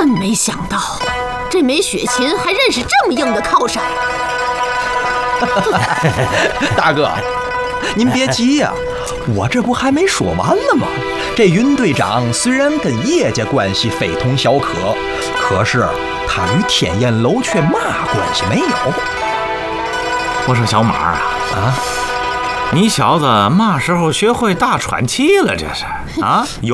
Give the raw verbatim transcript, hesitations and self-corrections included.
真没想到，这枚雪琴还认识这么硬的靠山。 大哥，您别急呀、啊，我这不还没说完呢吗？这云队长虽然跟叶家关系非同小可，可是他与天焰楼却嘛关系没有。 我说小马啊啊，你小子嘛时候学会大喘气了？这是啊，有